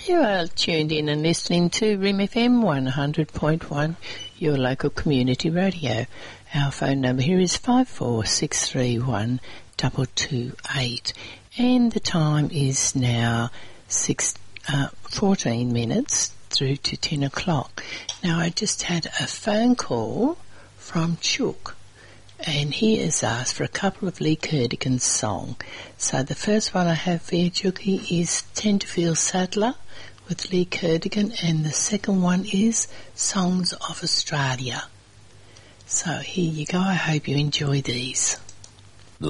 You are tuned in and listening to RIM FM 100.1, your local community radio. Our phone number here is 54631228, and the time is now 14 minutes through to 10 o'clock. Now, I just had a phone call from Chook, and he has asked for a couple of Lee Kerdigan's song. So the first one I have for you, Chookie, is Tend to Feel Sadler with Lee Kerdigan, and the second one is Songs of Australia. So here you go. I hope you enjoy these.